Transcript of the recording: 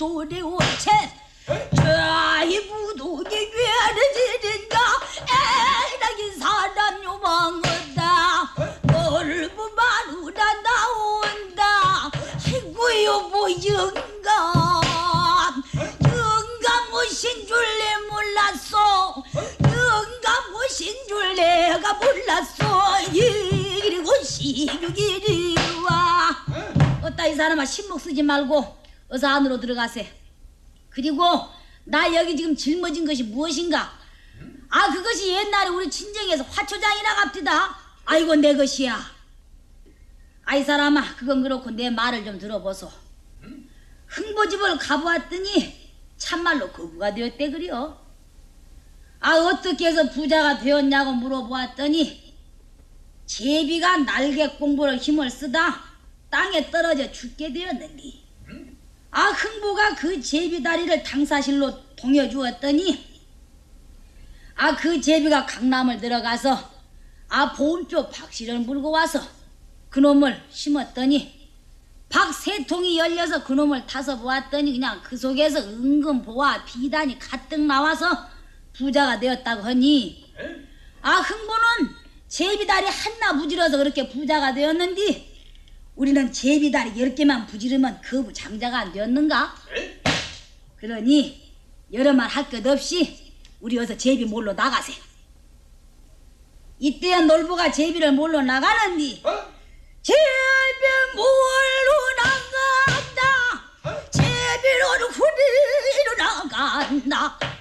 돌이 오체 좌이부도 예외르지린다 애락이 사람 요망하다 놀부마루라 나온다 아이고요 뭐 영감 오신 줄 내 몰랐어 영감 오신 줄 내가 몰랐어 이리고 시육이리 와 어따 이 사람아 신목 쓰지 말고 어서 안으로 들어가세. 그리고 나 여기 지금 짊어진 것이 무엇인가? 아 그것이 옛날에 우리 친정에서 화초장이라 갑디다. 아이고 내 것이야. 아이 사람아 그건 그렇고 내 말을 좀 들어보소. 흥보집을 가보았더니 참말로 거부가 되었대 그려. 아 어떻게 해서 부자가 되었냐고 물어보았더니 제비가 날개 공부를 힘을 쓰다 땅에 떨어져 죽게 되었는디. 아 흥보가 그 제비 다리를 당사실로 동여주었더니 아 그 제비가 강남을 들어가서 아 보음조 박씨를 물고 와서 그놈을 심었더니 박 세 통이 열려서 그놈을 타서 보았더니 그냥 그 속에서 은근 보와 비단이 가득 나와서 부자가 되었다고 하니 아 흥보는 제비다리 하나 부지러서 그렇게 부자가 되었는디 우리는 제비다리 10개만 부지르면 거부 장자가 안 되었는가? 그러니 여러 말 할 것 없이 우리 어서 제비 몰러 나가세. 이때야 놀부가 제비를 몰러 나가는디 제비 몰러 나간다 제비로 후리로 나간다